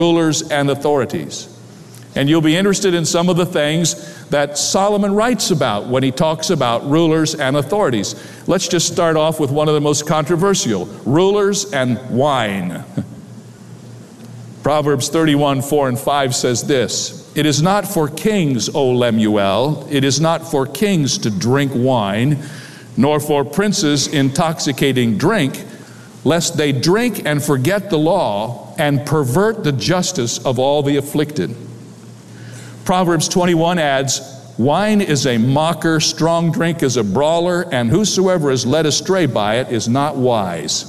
rulers and authorities. And you'll be interested in some of the things that Solomon writes about when he talks about rulers and authorities. Let's just start off with one of the most controversial, rulers and wine. Proverbs 31:4-5 says this, "It is not for kings, O Lemuel, it is not for kings to drink wine, nor for princes intoxicating drink, lest they drink and forget the law and pervert the justice of all the afflicted." Proverbs 21 adds, "Wine is a mocker, strong drink is a brawler, and whosoever is led astray by it is not wise."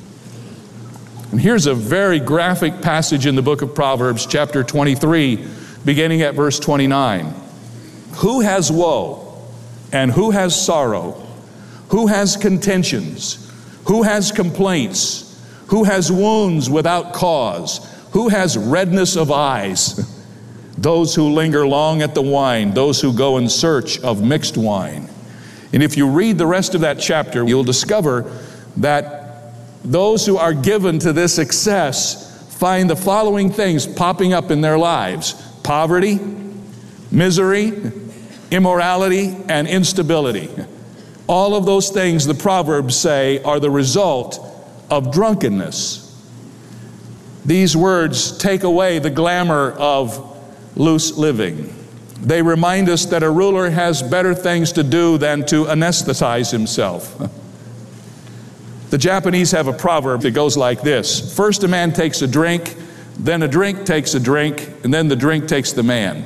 And here's a very graphic passage in the book of Proverbs, chapter 23, beginning at verse 29. "Who has woe, and who has sorrow? Who has contentions? Who has complaints? Who has wounds without cause? Who has redness of eyes? Those who linger long at the wine, those who go in search of mixed wine." And if you read the rest of that chapter, you'll discover that those who are given to this excess find the following things popping up in their lives: poverty, misery, immorality, and instability. All of those things, the Proverbs say, are the result of drunkenness. These words take away the glamour of loose living. They remind us that a ruler has better things to do than to anesthetize himself. The Japanese have a proverb that goes like this: "First a man takes a drink, then a drink takes a drink, and then the drink takes the man."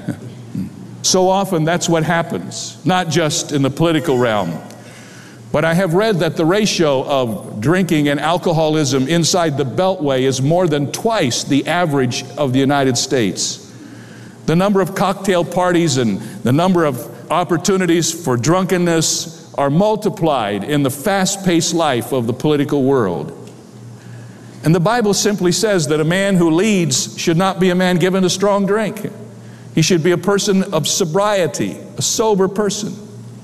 So often that's what happens, not just in the political realm. But I have read that the ratio of drinking and alcoholism inside the Beltway is more than twice the average of the United States. The number of cocktail parties and the number of opportunities for drunkenness are multiplied in the fast-paced life of the political world. And the Bible simply says that a man who leads should not be a man given to strong drink. He should be a person of sobriety, a sober person.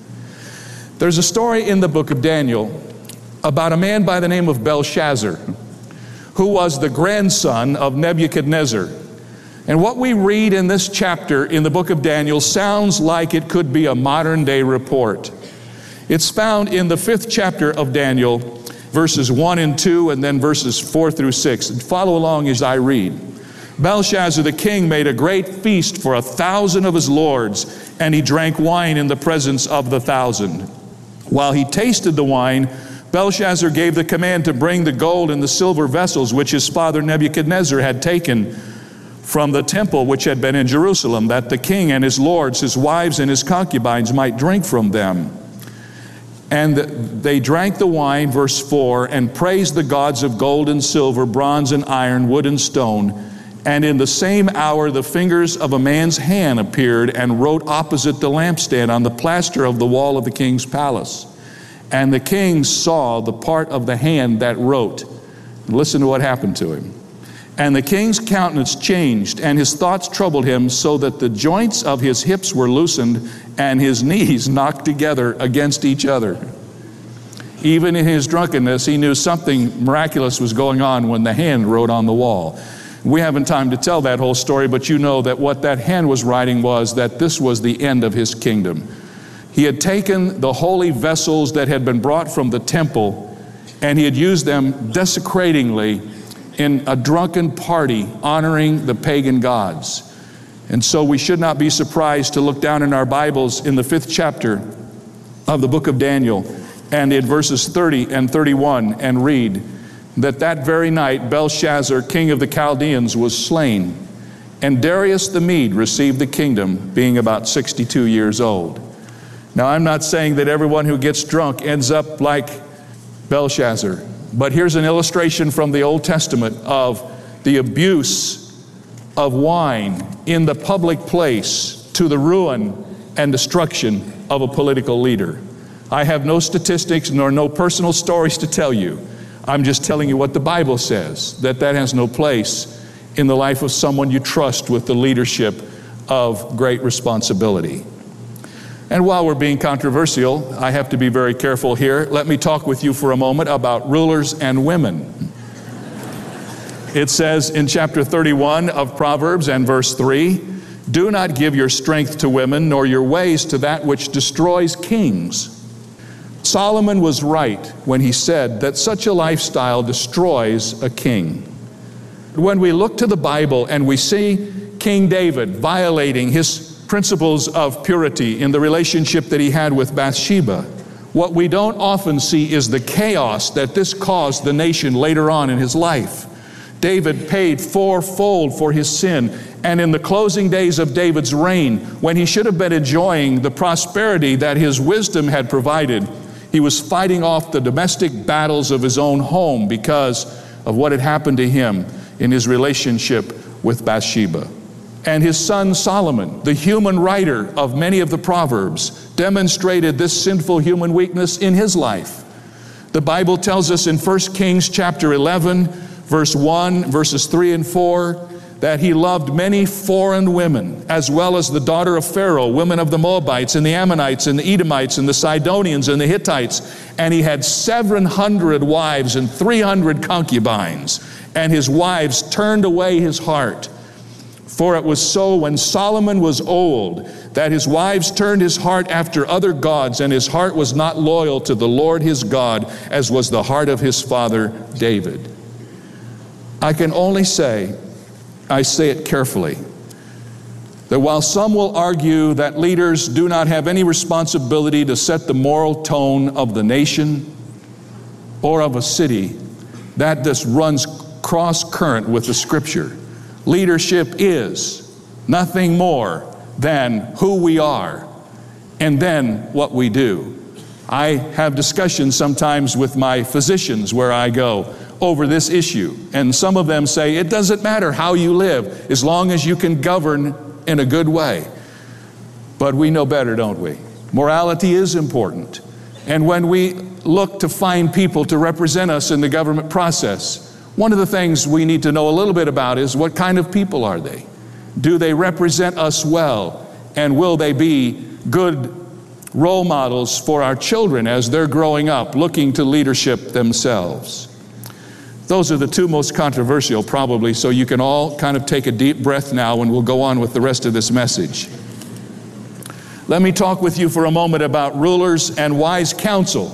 There's a story in the book of Daniel about a man by the name of Belshazzar, who was the grandson of Nebuchadnezzar. And what we read in this chapter in the book of Daniel sounds like it could be a modern-day report. It's found in the 5th chapter of Daniel, verses 1 and 2, and then verses 4 through 6. And follow along as I read. "Belshazzar the king made a great feast for 1,000 of his lords, and he drank wine in the presence of the 1,000. While he tasted the wine, Belshazzar gave the command to bring the gold and the silver vessels which his father Nebuchadnezzar had taken from the temple which had been in Jerusalem, that the king and his lords, his wives and his concubines might drink from them. And they drank the wine," verse 4, "and praised the gods of gold and silver, bronze and iron, wood and stone. And in the same hour the fingers of a man's hand appeared and wrote opposite the lampstand on the plaster of the wall of the king's palace. And the king saw the part of the hand that wrote." Listen to what happened to him. "And the king's countenance changed, and his thoughts troubled him, so that the joints of his hips were loosened, and his knees knocked together against each other." Even in his drunkenness, he knew something miraculous was going on when the hand wrote on the wall. We haven't time to tell that whole story, but you know that what that hand was writing was that this was the end of his kingdom. He had taken the holy vessels that had been brought from the temple, and he had used them desecratingly in a drunken party honoring the pagan gods. And so we should not be surprised to look down in our Bibles in the 5th chapter of the book of Daniel and in verses 30 and 31 and read that very night Belshazzar, king of the Chaldeans, was slain, and Darius the Mede received the kingdom, being about 62 years old. Now, I'm not saying that everyone who gets drunk ends up like Belshazzar, but here's an illustration from the Old Testament of the abuse of wine in the public place to the ruin and destruction of a political leader. I have no statistics nor no personal stories to tell you. I'm just telling you what the Bible says, that has no place in the life of someone you trust with the leadership of great responsibility. And while we're being controversial, I have to be very careful here. Let me talk with you for a moment about rulers and women. It says in chapter 31 of Proverbs and verse 3, "Do not give your strength to women, nor your ways to that which destroys kings." Solomon was right when he said that such a lifestyle destroys a king. When we look to the Bible and we see King David violating his principles of purity in the relationship that he had with Bathsheba, what we don't often see is the chaos that this caused the nation later on in his life. David paid fourfold for his sin, and in the closing days of David's reign, when he should have been enjoying the prosperity that his wisdom had provided, he was fighting off the domestic battles of his own home because of what had happened to him in his relationship with Bathsheba. And his son Solomon, the human writer of many of the Proverbs, demonstrated this sinful human weakness in his life. The Bible tells us in 1 Kings chapter 11, verse 1, verses 3 and 4, that he loved many foreign women, as well as the daughter of Pharaoh, women of the Moabites and the Ammonites and the Edomites and the Sidonians and the Hittites. And he had 700 wives and 300 concubines, and his wives turned away his heart. For it was so when Solomon was old, that his wives turned his heart after other gods, and his heart was not loyal to the Lord his God, as was the heart of his father David. I can only say, I say it carefully, that while some will argue that leaders do not have any responsibility to set the moral tone of the nation or of a city, that just runs cross-current with the Scripture. Leadership is nothing more than who we are and then what we do. I have discussions sometimes with my physicians where I go over this issue, and some of them say it doesn't matter how you live as long as you can govern in a good way. But we know better, don't we? Morality is important. And when we look to find people to represent us in the government process, one of the things we need to know a little bit about is what kind of people are they? Do they represent us well? And will they be good role models for our children as they're growing up, looking to leadership themselves? Those are the two most controversial probably, so you can all kind of take a deep breath now and we'll go on with the rest of this message. Let me talk with you for a moment about rulers and wise counsel.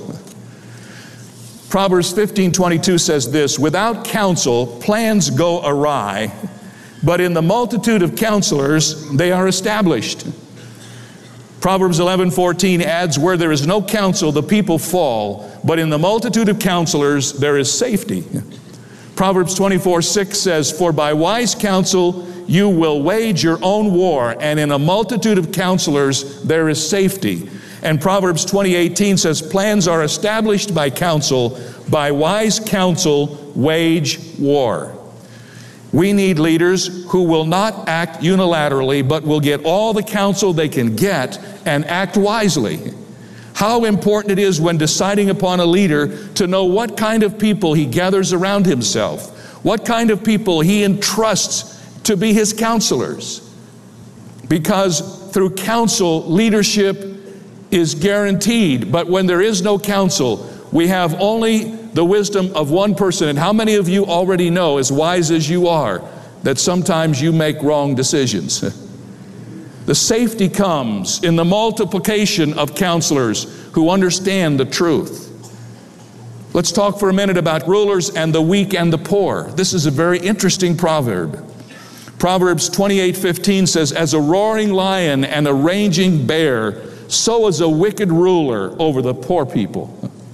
Proverbs 15:22 says this, "Without counsel, plans go awry, but in the multitude of counselors, they are established." Proverbs 11:14 adds, "Where there is no counsel, the people fall, but in the multitude of counselors, there is safety." Proverbs 24:6 says, "For by wise counsel you will wage your own war, and in a multitude of counselors there is safety." And Proverbs 20:18 says, "Plans are established by counsel, by wise counsel wage war." We need leaders who will not act unilaterally, but will get all the counsel they can get and act wisely. How important it is when deciding upon a leader to know what kind of people he gathers around himself, what kind of people he entrusts to be his counselors. Because through counsel, leadership is guaranteed, but when there is no counsel, we have only the wisdom of one person. And how many of you already know, as wise as you are, that sometimes you make wrong decisions? The safety comes in the multiplication of counselors who understand the truth. Let's talk for a minute about rulers and the weak and the poor. This is a very interesting proverb. Proverbs 28:15 says, "As a roaring lion and a raging bear, so is a wicked ruler over the poor people."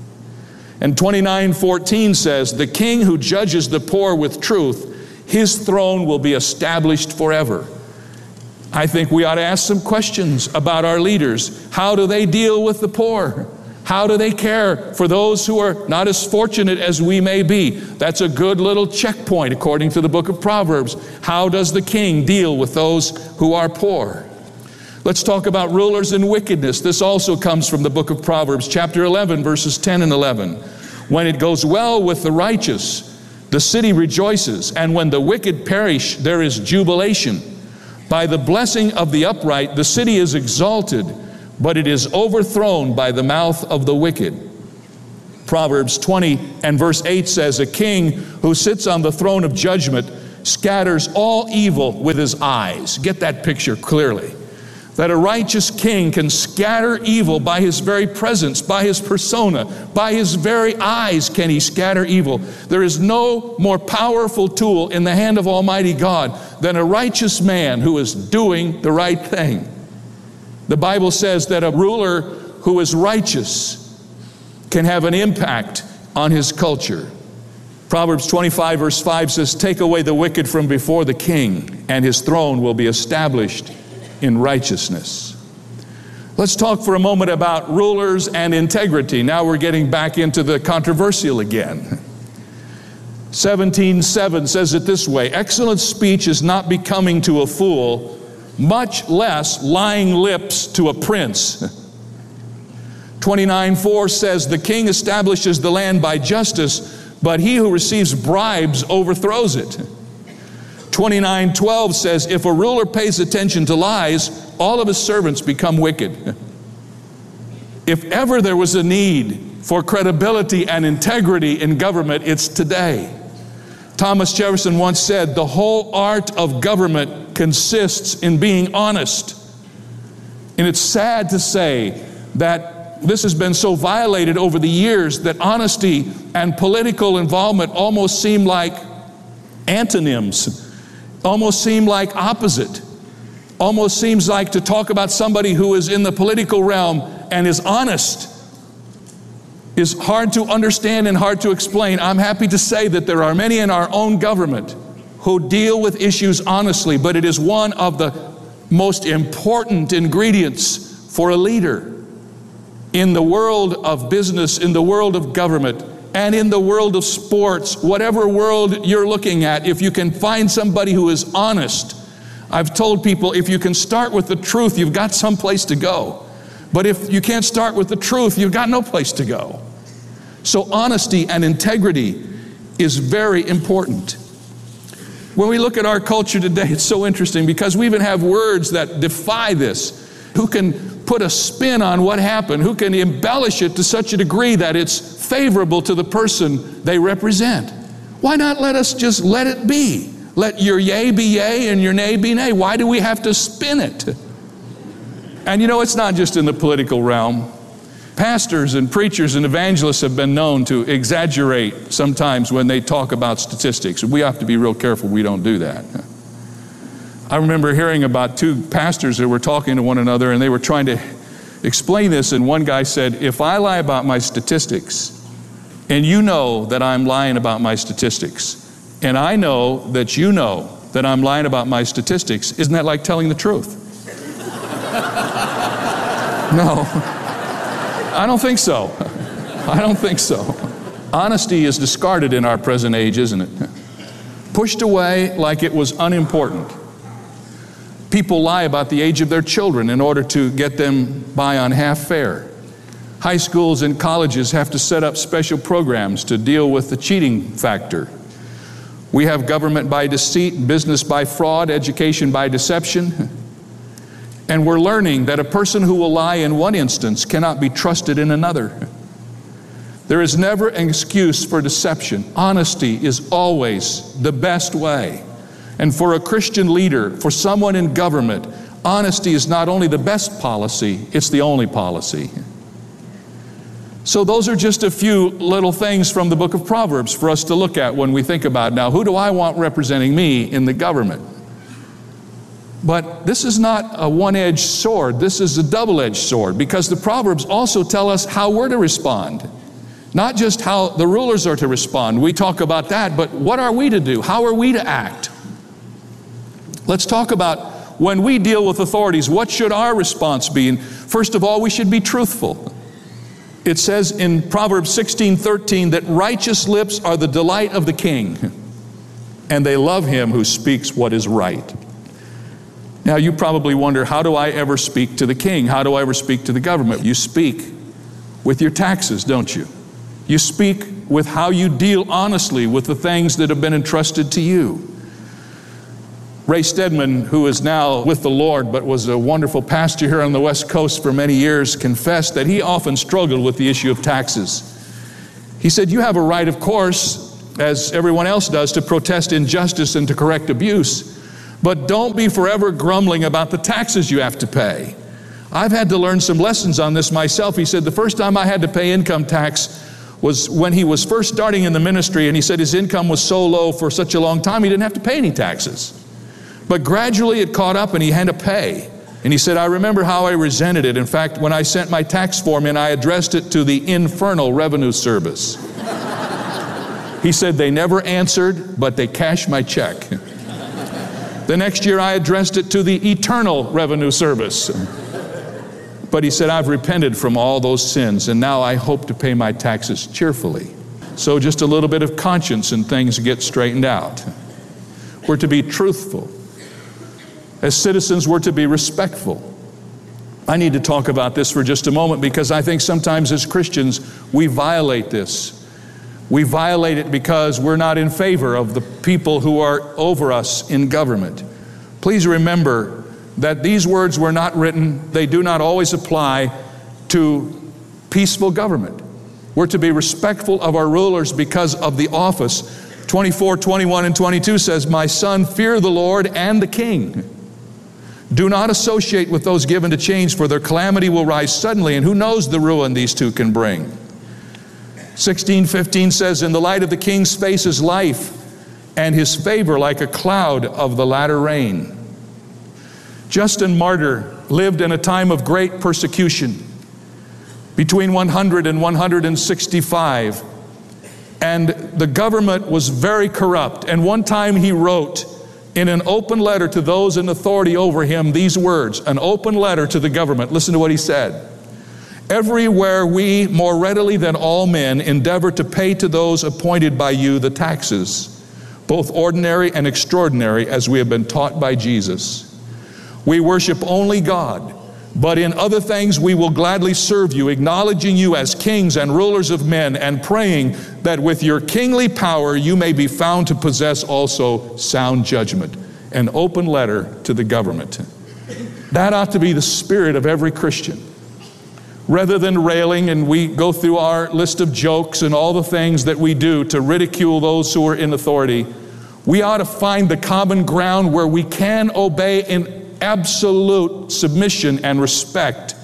And 29:14 says, "The king who judges the poor with truth, his throne will be established forever." I think we ought to ask some questions about our leaders. How do they deal with the poor? How do they care for those who are not as fortunate as we may be? That's a good little checkpoint according to the book of Proverbs. How does the king deal with those who are poor? Let's talk about rulers and wickedness. This also comes from the book of Proverbs, chapter 11, verses 10 and 11. "When it goes well with the righteous, the city rejoices, and when the wicked perish, there is jubilation. By the blessing of the upright, the city is exalted, but it is overthrown by the mouth of the wicked." Proverbs 20 and verse 8 says, a king who sits on the throne of judgment scatters all evil with his eyes. Get that picture clearly. That a righteous king can scatter evil by his very presence, by his persona, by his very eyes can he scatter evil. There is no more powerful tool in the hand of Almighty God than a righteous man who is doing the right thing. The Bible says that a ruler who is righteous can have an impact on his culture. Proverbs 25 verse 5 says, take away the wicked from before the king, and his throne will be established in righteousness. Let's talk for a moment about rulers and integrity. Now we're getting back into the controversial again. 17:7 says it this way, excellent speech is not becoming to a fool, much less lying lips to a prince. 29:4 says, the king establishes the land by justice, but he who receives bribes overthrows it. 29:12 says, if a ruler pays attention to lies, all of his servants become wicked. If ever there was a need for credibility and integrity in government, it's today. Thomas Jefferson once said, the whole art of government consists in being honest. And it's sad to say that this has been so violated over the years that honesty and political involvement almost seem like antonyms. Almost seem like opposite. Almost seems like to talk about somebody who is in the political realm and is honest is hard to understand and hard to explain. I'm happy to say that there are many in our own government who deal with issues honestly, but it is one of the most important ingredients for a leader in the world of business, in the world of government, and in the world of sports, whatever world you're looking at. If you can find somebody who is honest, I've told people, if you can start with the truth, you've got someplace to go. But if you can't start with the truth, you've got no place to go. So honesty and integrity is very important. When we look at our culture today, it's so interesting because we even have words that defy this. Who can put a spin on what happened? Who can embellish it to such a degree that it's favorable to the person they represent? Why not let us just let it be? Let your yea be yea and your nay be nay. Why do we have to spin it? And you know, it's not just in the political realm. Pastors and preachers and evangelists have been known to exaggerate sometimes when they talk about statistics. We have to be real careful we don't do that. I remember hearing about two pastors that were talking to one another, and they were trying to explain this, and one guy said, if I lie about my statistics, and you know that I'm lying about my statistics, and I know that you know that I'm lying about my statistics, isn't that like telling the truth? No, I don't think so. I don't think so. Honesty is discarded in our present age, isn't it? Pushed away like it was unimportant. People lie about the age of their children in order to get them by on half fare. High schools and colleges have to set up special programs to deal with the cheating factor. We have government by deceit, business by fraud, education by deception. And we're learning that a person who will lie in one instance cannot be trusted in another. There is never an excuse for deception. Honesty is always the best way. And for a Christian leader, for someone in government, honesty is not only the best policy, it's the only policy. So those are just a few little things from the book of Proverbs for us to look at when we think about, now, who do I want representing me in the government? But this is not a one-edged sword. This is a double-edged sword, because the Proverbs also tell us how we're to respond. Not just how the rulers are to respond. We talk about that, but what are we to do? How are we to act? Let's talk about when we deal with authorities, what should our response be? And first of all, we should be truthful. It says in Proverbs 16:13 that righteous lips are the delight of the king, and they love him who speaks what is right. Now you probably wonder, how do I ever speak to the king? How do I ever speak to the government? You speak with your taxes, don't you? You speak with how you deal honestly with the things that have been entrusted to you. Ray Stedman, who is now with the Lord but was a wonderful pastor here on the West Coast for many years, confessed that he often struggled with the issue of taxes. He said, you have a right, of course, as everyone else does, to protest injustice and to correct abuse, but don't be forever grumbling about the taxes you have to pay. I've had to learn some lessons on this myself. He said the first time I had to pay income tax was when he was first starting in the ministry, and he said his income was so low for such a long time he didn't have to pay any taxes. But gradually it caught up and he had to pay. And he said, I remember how I resented it. In fact, when I sent my tax form in, I addressed it to the Infernal Revenue Service. He said they never answered, but they cashed my check. The next year I addressed it to the Eternal Revenue Service. But he said, I've repented from all those sins, and now I hope to pay my taxes cheerfully. So just a little bit of conscience and things get straightened out. We're to be truthful. As citizens, we're to be respectful. I need to talk about this for just a moment because I think sometimes as Christians, we violate this. We violate it because we're not in favor of the people who are over us in government. Please remember that these words were not written, they do not always apply to peaceful government. We're to be respectful of our rulers because of the office. 24, 21, and 22 says, my son, fear the Lord and the king. Do not associate with those given to change, for their calamity will rise suddenly, and who knows the ruin these two can bring. 16:15 says, in the light of the king's face is life, and his favor like a cloud of the latter rain. Justin Martyr lived in a time of great persecution between 100 and 165, and the government was very corrupt. And one time he wrote in an open letter to those in authority over him these words, an open letter to the government. Listen to what he said. Everywhere we, more readily than all men, endeavor to pay to those appointed by you the taxes, both ordinary and extraordinary, as we have been taught by Jesus. We worship only God, but in other things we will gladly serve you, acknowledging you as kings and rulers of men, and praying that with your kingly power you may be found to possess also sound judgment. An open letter to the government. That ought to be the spirit of every Christian. Rather than railing, and we go through our list of jokes and all the things that we do to ridicule those who are in authority, we ought to find the common ground where we can obey in absolute submission and respect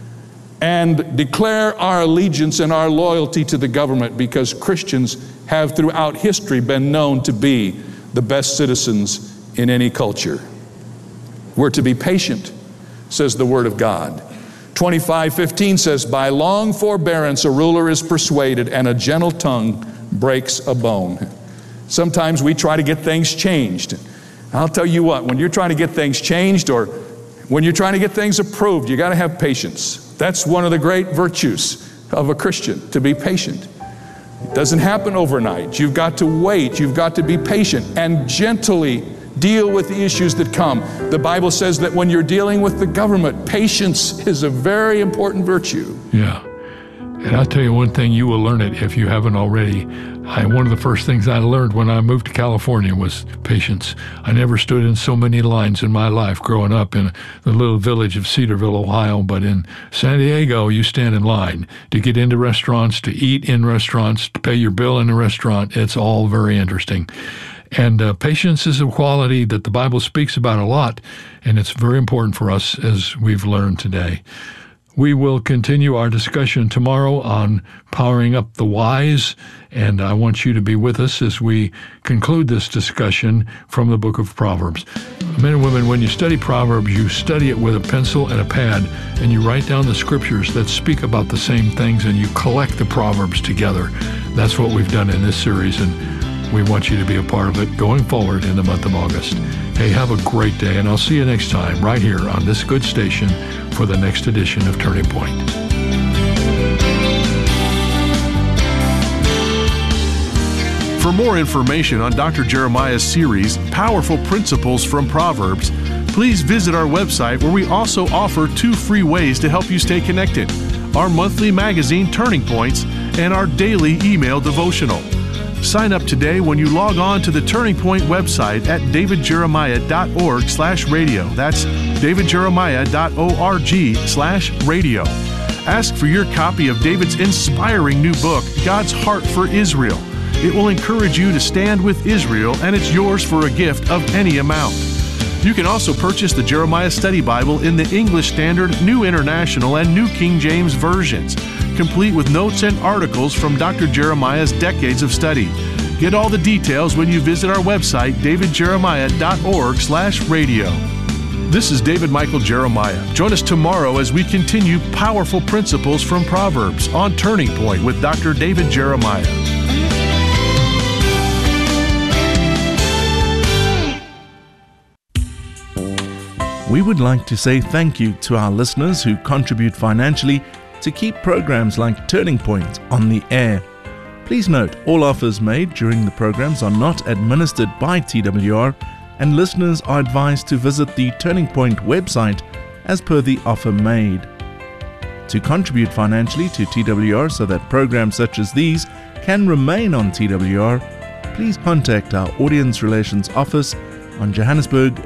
and declare our allegiance and our loyalty to the government, because Christians have throughout history been known to be the best citizens in any culture. We're to be patient, says the Word of God. 25:15 says, by long forbearance a ruler is persuaded, and a gentle tongue breaks a bone. Sometimes we try to get things changed. I'll tell you what, when you're trying to get things changed or when you're trying to get things approved, you got to have patience. That's one of the great virtues of a Christian, to be patient. It doesn't happen overnight. You've got to wait. You've got to be patient and gently deal with the issues that come. The Bible says that when you're dealing with the government, patience is a very important virtue. Yeah. And I'll tell you one thing, you will learn it if you haven't already. One of the first things I learned when I moved to California was patience. I never stood in so many lines in my life growing up in the little village of Cedarville, Ohio. But in San Diego, you stand in line to get into restaurants, to eat in restaurants, to pay your bill in a restaurant. It's all very interesting. And patience is a quality that the Bible speaks about a lot, and it's very important for us as we've learned today. We will continue our discussion tomorrow on powering up the wise, and I want you to be with us as we conclude this discussion from the book of Proverbs. Men and women, when you study Proverbs, you study it with a pencil and a pad, and you write down the scriptures that speak about the same things, and you collect the Proverbs together. That's what we've done in this series, and we want you to be a part of it going forward in the month of August. Hey, have a great day, and I'll see you next time right here on this good station for the next edition of Turning Point. For more information on Dr. Jeremiah's series, Powerful Principles from Proverbs, please visit our website, where we also offer 2 free ways to help you stay connected: our monthly magazine, Turning Points, and our daily email devotional. Sign up today when you log on to the Turning Point website at davidjeremiah.org/radio. That's davidjeremiah.org/radio. Ask for your copy of David's inspiring new book, God's heart for Israel. It will encourage you to stand with Israel, and it's yours for a gift of any amount. You can also purchase the Jeremiah Study Bible in the English Standard, New International, and New King James versions, complete with notes and articles from Dr. Jeremiah's decades of study. Get all the details when you visit our website, davidjeremiah.org/radio. This is David Michael Jeremiah. Join us tomorrow as we continue powerful principles from Proverbs on Turning Point with Dr. David Jeremiah. We would like to say thank you to our listeners who contribute financially to keep programs like Turning Point on the air. Please note, all offers made during the programs are not administered by TWR, and listeners are advised to visit the Turning Point website as per the offer made. To contribute financially to TWR so that programs such as these can remain on TWR, please contact our Audience Relations Office on Johannesburg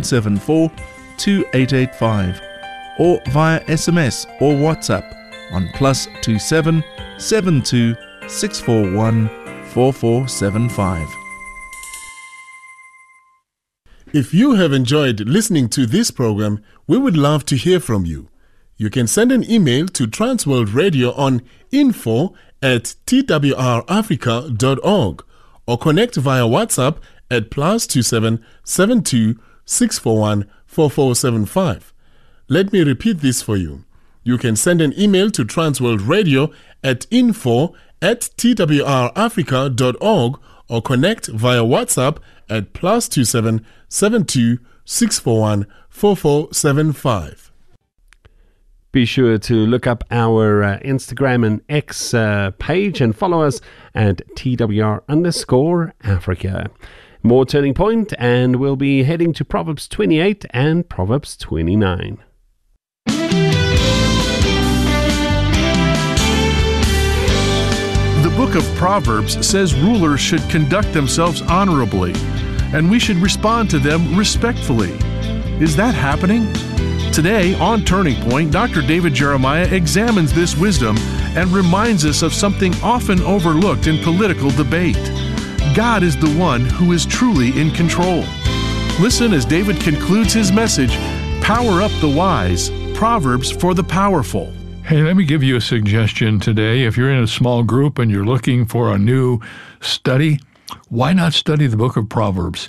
974-2885 or via SMS or WhatsApp on +27 72 641 4475. If you have enjoyed listening to this program, we would love to hear from you. You can send an email to Transworld Radio on info@twrafrica.org or connect via WhatsApp at +27 72 641 4475. Let me repeat this for you. You can send an email to Transworld Radio at info@twrafrica.org or connect via WhatsApp at +27 72 641 4475. Be sure to look up our Instagram and X page and follow us at TWR_Africa. More Turning Point, and we'll be heading to Proverbs 28 and Proverbs 29. The book of Proverbs says rulers should conduct themselves honorably, and we should respond to them respectfully. Is that happening? Today, on Turning Point, Dr. David Jeremiah examines this wisdom and reminds us of something often overlooked in political debate. God is the one who is truly in control. Listen as David concludes his message, Power Up the Wise, Proverbs for the Powerful. Hey, let me give you a suggestion today. If you're in a small group and you're looking for a new study, why not study the book of Proverbs?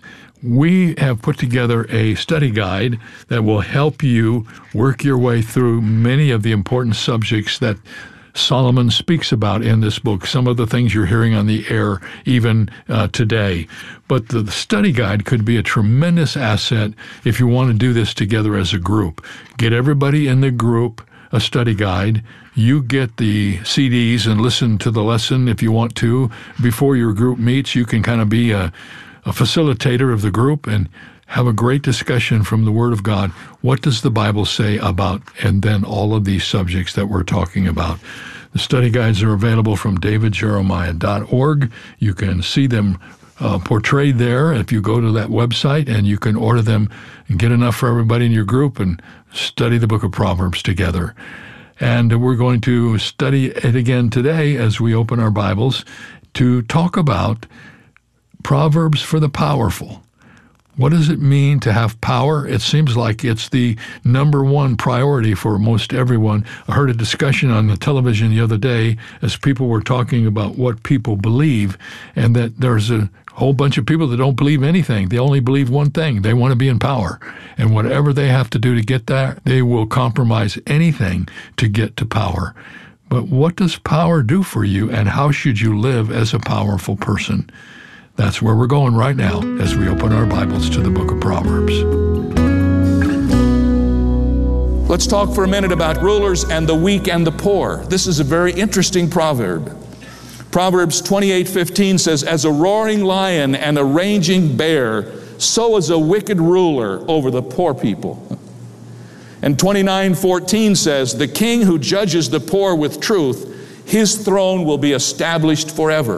We have put together a study guide that will help you work your way through many of the important subjects that Solomon speaks about in this book, some of the things you're hearing on the air even today. But the study guide could be a tremendous asset if you want to do this together as a group. Get everybody in the group a study guide. You get the CDs and listen to the lesson if you want to. Before your group meets, you can kind of be a facilitator of the group and have a great discussion from the Word of God. What does the Bible say about, and then all of these subjects that we're talking about? The study guides are available from davidjeremiah.org. You can see them portrayed there if you go to that website, and you can order them and get enough for everybody in your group and study the book of Proverbs together. And we're going to study it again today as we open our Bibles to talk about Proverbs for the powerful. What does it mean to have power? It seems like it's the number one priority for most everyone. I heard a discussion on the television the other day as people were talking about what people believe, and that there's a whole bunch of people that don't believe anything. They only believe one thing. They want to be in power. And whatever they have to do to get there, they will compromise anything to get to power. But what does power do for you, and how should you live as a powerful person? That's where we're going right now as we open our Bibles to the book of Proverbs. Let's talk for a minute about rulers and the weak and the poor. This is a very interesting proverb. Proverbs 28:15 says, "As a roaring lion and a raging bear, so is a wicked ruler over the poor people." And 29:14 says, "The king who judges the poor with truth, his throne will be established forever."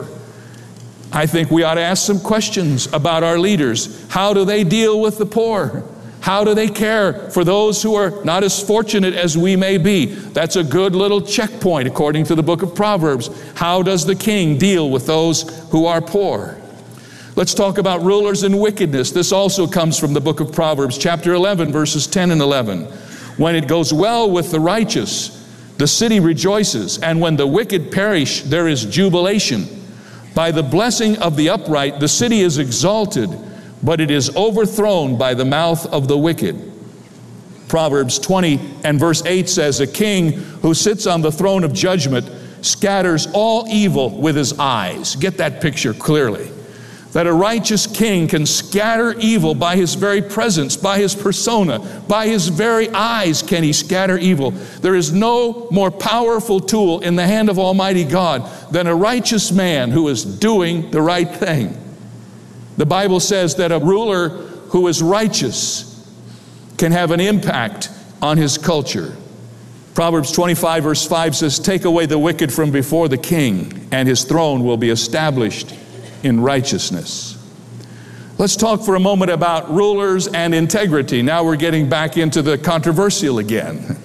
I think we ought to ask some questions about our leaders. How do they deal with the poor? How do they care for those who are not as fortunate as we may be? That's a good little checkpoint according to the book of Proverbs. How does the king deal with those who are poor? Let's talk about rulers and wickedness. This also comes from the book of Proverbs, chapter 11, verses 10 and 11. When it goes well with the righteous, the city rejoices, and when the wicked perish, there is jubilation. By the blessing of the upright, the city is exalted, but it is overthrown by the mouth of the wicked. Proverbs 20 and verse 8 says, a king who sits on the throne of judgment scatters all evil with his eyes. Get that picture clearly. That a righteous king can scatter evil by his very presence, by his persona, by his very eyes can he scatter evil. There is no more powerful tool in the hand of Almighty God than a righteous man who is doing the right thing. The Bible says that a ruler who is righteous can have an impact on his culture. Proverbs 25 verse 5 says, take away the wicked from before the king, and his throne will be established in righteousness. Let's talk for a moment about rulers and integrity. Now we're getting back into the controversial again.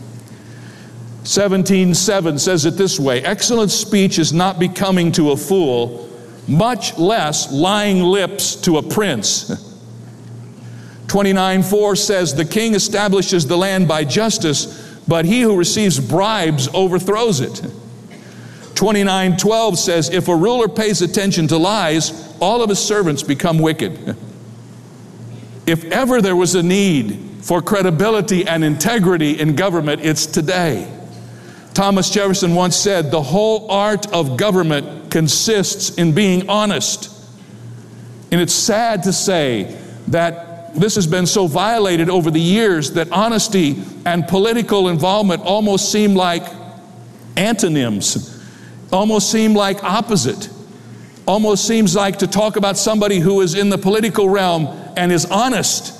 17:7 says it this way, excellent speech is not becoming to a fool, much less lying lips to a prince. 29:4 says, the king establishes the land by justice, but he who receives bribes overthrows it. 29:12 says, if a ruler pays attention to lies, all of his servants become wicked. If ever there was a need for credibility and integrity in government, it's today. Thomas Jefferson once said, the whole art of government consists in being honest. And it's sad to say that this has been so violated over the years that honesty and political involvement almost seem like antonyms. Almost seem like opposite. Almost seems like to talk about somebody who is in the political realm and is honest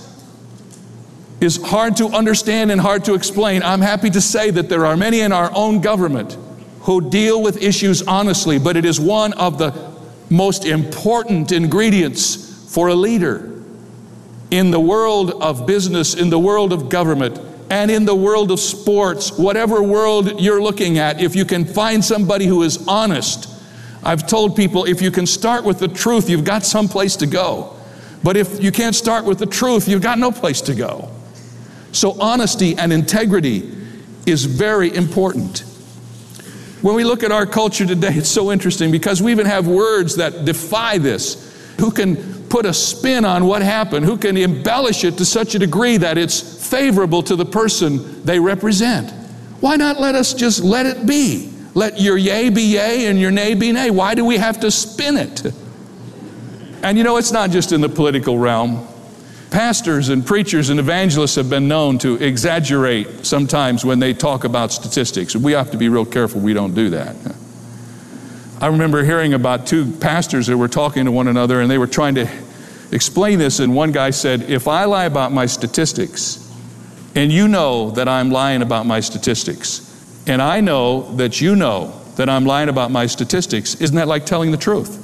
is hard to understand and hard to explain. I'm happy to say that there are many in our own government who deal with issues honestly, but it is one of the most important ingredients for a leader in the world of business, in the world of government, and in the world of sports, whatever world you're looking at. If you can find somebody who is honest, I've told people, if you can start with the truth, you've got someplace to go. But if you can't start with the truth, you've got no place to go. So honesty and integrity is very important. When we look at our culture today, it's so interesting because we even have words that defy this. Who can put a spin on what happened? Who can embellish it to such a degree that it's favorable to the person they represent? Why not let us just let it be? Let your yea be yea and your nay be nay. Why do we have to spin it? And you know, it's not just in the political realm. Pastors and preachers and evangelists have been known to exaggerate sometimes when they talk about statistics. We have to be real careful we don't do that. I remember hearing about two pastors that were talking to one another, and they were trying to explain this, and one guy said, if I lie about my statistics, and you know that I'm lying about my statistics, and I know that you know that I'm lying about my statistics, isn't that like telling the truth?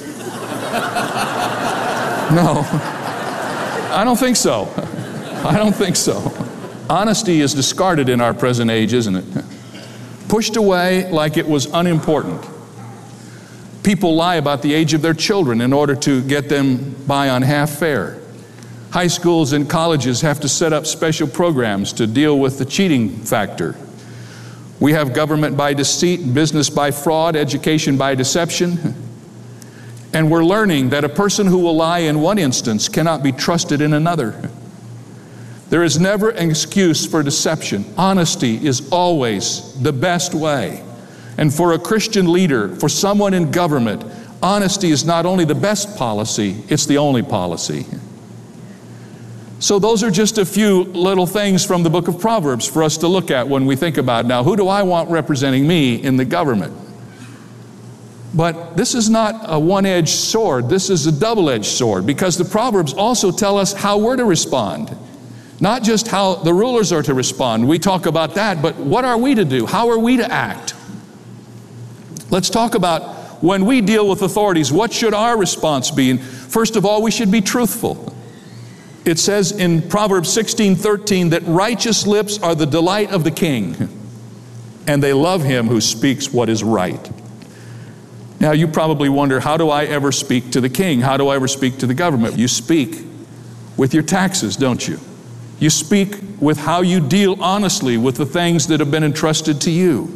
No, I don't think so. I don't think so. Honesty is discarded in our present age, isn't it? Pushed away like it was unimportant. People lie about the age of their children in order to get them by on half fare. High schools and colleges have to set up special programs to deal with the cheating factor. We have government by deceit, business by fraud, education by deception. And we're learning that a person who will lie in one instance cannot be trusted in another. There is never an excuse for deception. Honesty is always the best way. And for a Christian leader, for someone in government, honesty is not only the best policy, it's the only policy. So those are just a few little things from the book of Proverbs for us to look at when we think about, now, who do I want representing me in the government? But this is not a one-edged sword. This is a double-edged sword, because the Proverbs also tell us how we're to respond. Not just how the rulers are to respond. We talk about that, but what are we to do? How are we to act? Let's talk about when we deal with authorities, what should our response be? And first of all, we should be truthful. It says in Proverbs 16:13 that righteous lips are the delight of the king, and they love him who speaks what is right. Now you probably wonder, how do I ever speak to the king? How do I ever speak to the government? You speak with your taxes, don't you? You speak with how you deal honestly with the things that have been entrusted to you.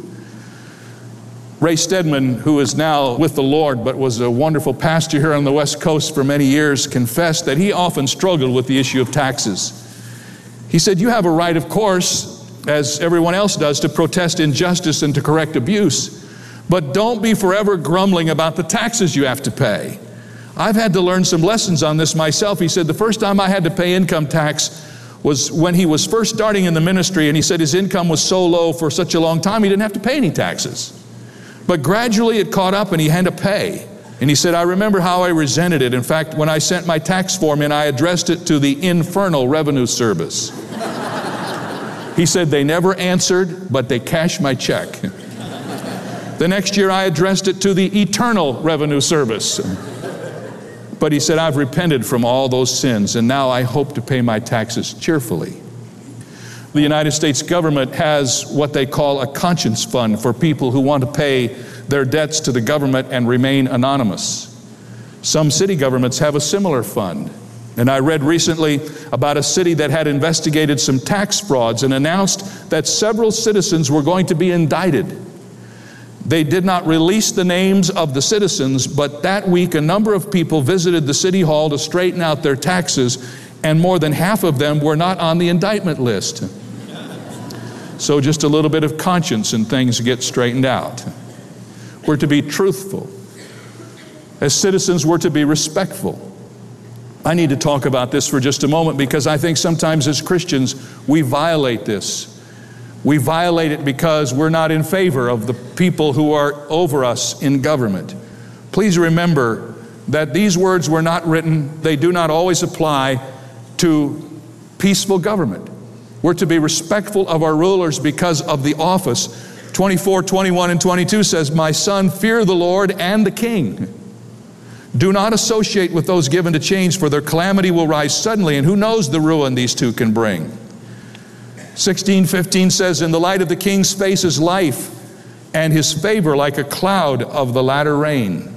Ray Stedman, who is now with the Lord but was a wonderful pastor here on the West Coast for many years, confessed that he often struggled with the issue of taxes. He said, you have a right, of course, as everyone else does, to protest injustice and to correct abuse, but don't be forever grumbling about the taxes you have to pay. I've had to learn some lessons on this myself. He said the first time I had to pay income tax was when he was first starting in the ministry, and he said his income was so low for such a long time he didn't have to pay any taxes. But gradually it caught up and he had to pay. And he said, I remember how I resented it. In fact, when I sent my tax form in, I addressed it to the Infernal Revenue Service. He said they never answered, but they cashed my check. The next year I addressed it to the Eternal Revenue Service. But he said, I've repented from all those sins, and now I hope to pay my taxes cheerfully. The United States government has what they call a conscience fund for people who want to pay their debts to the government and remain anonymous. Some city governments have a similar fund. And I read recently about a city that had investigated some tax frauds and announced that several citizens were going to be indicted. They did not release the names of the citizens, but that week a number of people visited the city hall to straighten out their taxes, and more than half of them were not on the indictment list. So just a little bit of conscience and things get straightened out. We're to be truthful. As citizens, we're to be respectful. I need to talk about this for just a moment because I think sometimes as Christians we violate this. We violate it because we're not in favor of the people who are over us in government. Please remember that these words were not written, they do not always apply to peaceful government. We're to be respectful of our rulers because of the office. 24, 21, and 22 says, my son, fear the Lord and the king. Do not associate with those given to change, for their calamity will rise suddenly, and who knows the ruin these two can bring. 16:15 says, in the light of the king's face is life, and his favor like a cloud of the latter rain.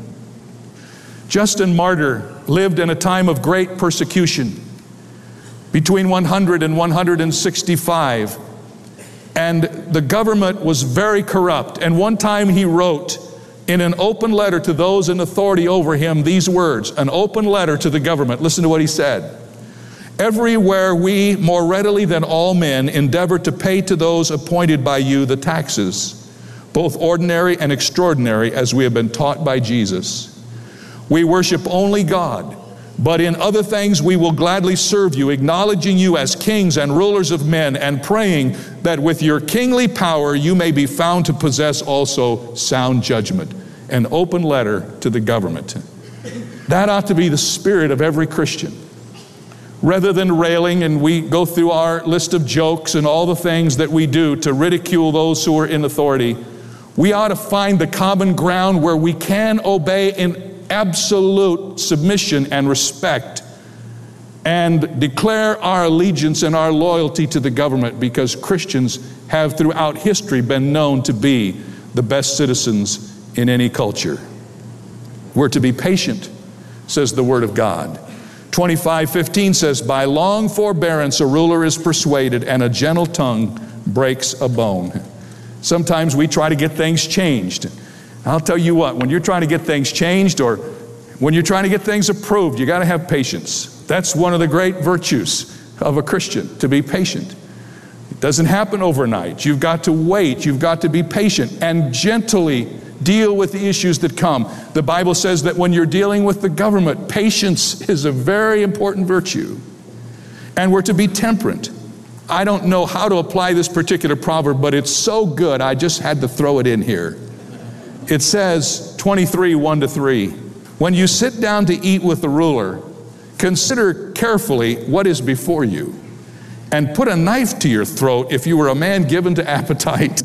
Justin Martyr lived in a time of great persecution between 100 and 165, and the government was very corrupt. And one time he wrote in an open letter to those in authority over him these words, an open letter to the government. Listen to what he said. Everywhere we, more readily than all men, endeavor to pay to those appointed by you the taxes, both ordinary and extraordinary, as we have been taught by Jesus. We worship only God, but in other things we will gladly serve you, acknowledging you as kings and rulers of men, and praying that with your kingly power you may be found to possess also sound judgment. An open letter to the government. That ought to be the spirit of every Christian. Rather than railing and we go through our list of jokes and all the things that we do to ridicule those who are in authority, we ought to find the common ground where we can obey in absolute submission and respect and declare our allegiance and our loyalty to the government, because Christians have throughout history been known to be the best citizens in any culture. We're to be patient, says the Word of God. 25:15 says, by long forbearance a ruler is persuaded, and a gentle tongue breaks a bone. Sometimes we try to get things changed. I'll tell you what, when you're trying to get things changed or when you're trying to get things approved, you got to have patience. That's one of the great virtues of a Christian, to be patient. It doesn't happen overnight. You've got to wait. You've got to be patient and gently deal with the issues that come. The Bible says that when you're dealing with the government, patience is a very important virtue. And we're to be temperate. I don't know how to apply this particular proverb, but it's so good I just had to throw it in here. It says, 23:1-3, when you sit down to eat with the ruler, consider carefully what is before you, and put a knife to your throat if you were a man given to appetite.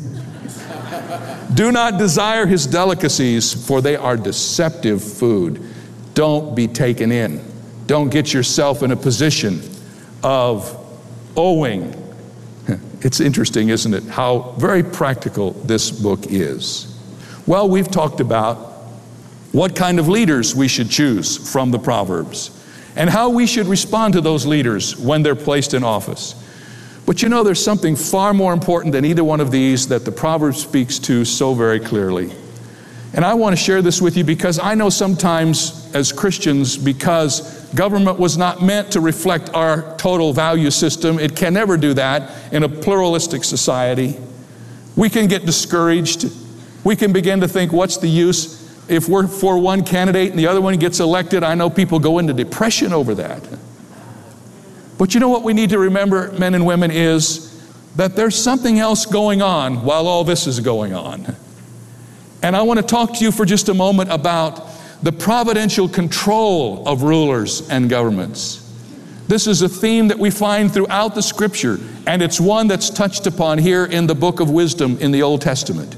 Do not desire his delicacies, for they are deceptive food. Don't be taken in. Don't get yourself in a position of owing. It's interesting, isn't it, how very practical this book is. Well, we've talked about what kind of leaders we should choose from the Proverbs and how we should respond to those leaders when they're placed in office. But you know, there's something far more important than either one of these that the Proverbs speaks to so very clearly. And I want to share this with you because I know sometimes as Christians, because government was not meant to reflect our total value system, it can never do that in a pluralistic society, we can get discouraged. We can begin to think, what's the use? If we're for one candidate and the other one gets elected, I know people go into depression over that. But you know what we need to remember, men and women, is that there's something else going on while all this is going on. And I want to talk to you for just a moment about the providential control of rulers and governments. This is a theme that we find throughout the Scripture, and it's one that's touched upon here in the book of wisdom in the Old Testament.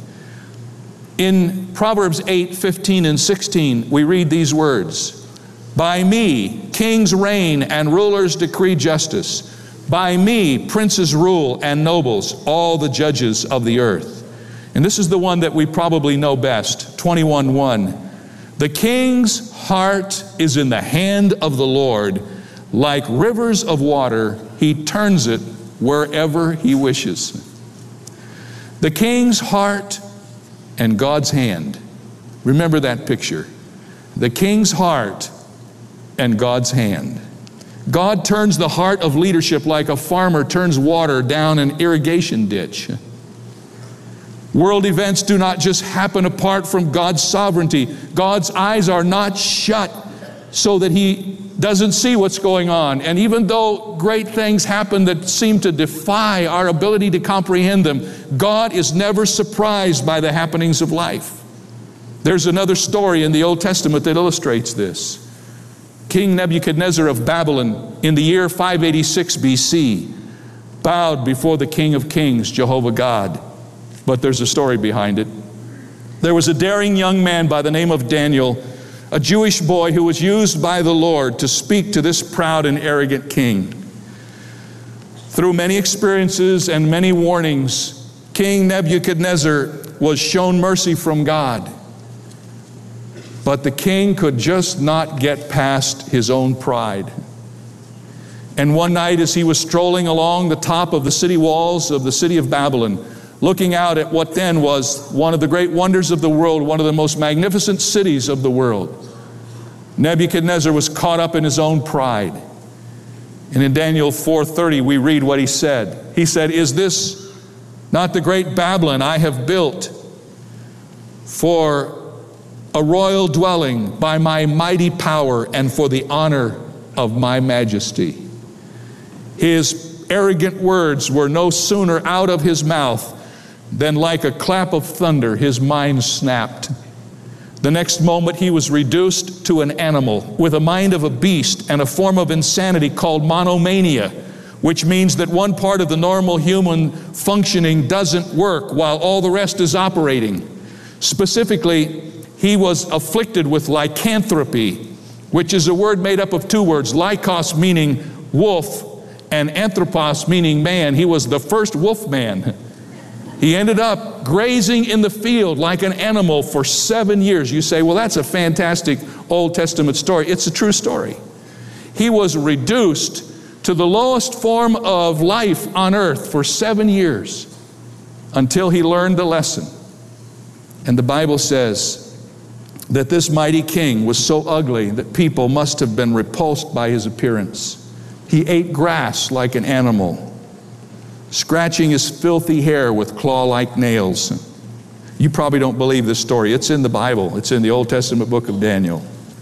In Proverbs 8:15 and 16, we read these words, "By me kings reign and rulers decree justice. By me princes rule and nobles, all the judges of the earth." And this is the one that we probably know best, 21:1. "The king's heart is in the hand of the Lord. Like rivers of water, he turns it wherever he wishes." The king's heart and God's hand. Remember that picture. The king's heart and God's hand. God turns the heart of leadership like a farmer turns water down an irrigation ditch. World events do not just happen apart from God's sovereignty. God's eyes are not shut so that He doesn't see what's going on. And even though great things happen that seem to defy our ability to comprehend them, God is never surprised by the happenings of life. There's another story in the Old Testament that illustrates this. King Nebuchadnezzar of Babylon, in the year 586 BC, bowed before the King of Kings, Jehovah God. But there's a story behind it. There was a daring young man by the name of Daniel, a Jewish boy who was used by the Lord to speak to this proud and arrogant king. Through many experiences and many warnings, King Nebuchadnezzar was shown mercy from God. But the king could just not get past his own pride. And one night as he was strolling along the top of the city walls of the city of Babylon, looking out at what then was one of the great wonders of the world, one of the most magnificent cities of the world, Nebuchadnezzar was caught up in his own pride. And in Daniel 4:30 we read what he said. He said, "Is this not the great Babylon I have built for a royal dwelling by my mighty power and for the honor of my majesty?" His arrogant words were no sooner out of his mouth than like a clap of thunder, his mind snapped. The next moment he was reduced to an animal with a mind of a beast and a form of insanity called monomania, which means that one part of the normal human functioning doesn't work while all the rest is operating. Specifically, he was afflicted with lycanthropy, which is a word made up of two words, lycos meaning wolf and anthropos meaning man. He was the first wolf man. He ended up grazing in the field like an animal for 7 years. You say, well, that's a fantastic Old Testament story. It's a true story. He was reduced to the lowest form of life on earth for 7 years until he learned the lesson. And the Bible says that this mighty king was so ugly that people must have been repulsed by his appearance. He ate grass like an animal, scratching his filthy hair with claw-like nails. You probably don't believe this story. It's in the Bible. It's in the Old Testament book of Daniel.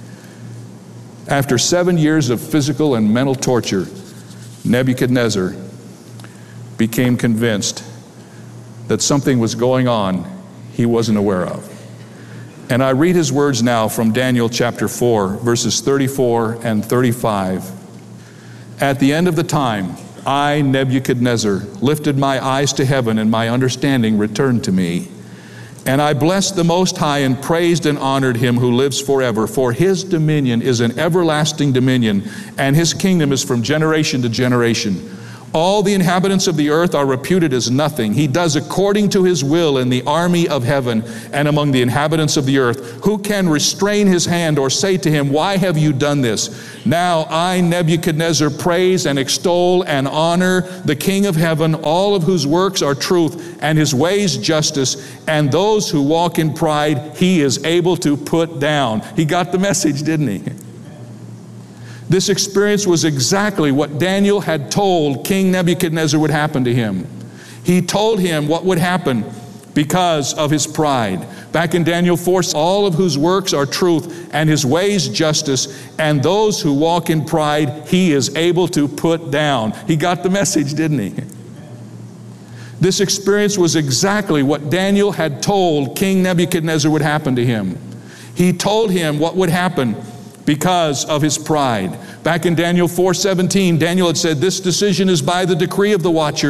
After 7 years of physical and mental torture, Nebuchadnezzar became convinced that something was going on he wasn't aware of. And I read his words now from Daniel chapter 4, verses 34 and 35. "At the end of the time, I, Nebuchadnezzar, lifted my eyes to heaven, and my understanding returned to me. And I blessed the Most High and praised and honored him who lives forever. For his dominion is an everlasting dominion, and his kingdom is from generation to generation. All the inhabitants of the earth are reputed as nothing. He does according to his will in the army of heaven and among the inhabitants of the earth. Who can restrain his hand or say to him, why have you done this? Now I, Nebuchadnezzar, praise and extol and honor the King of heaven, all of whose works are truth and his ways justice, and those who walk in pride he is able to put down. He got the message, didn't he? This experience was exactly what Daniel had told King Nebuchadnezzar would happen to him. He told him what would happen because of his pride. Back in Daniel 4, all of whose works are truth and his ways justice, and those who walk in pride he is able to put down. He got the message, didn't he? This experience was exactly what Daniel had told King Nebuchadnezzar would happen to him. He told him what would happen because of his pride. Back in Daniel 4:17, Daniel had said, this decision is by the decree of the watcher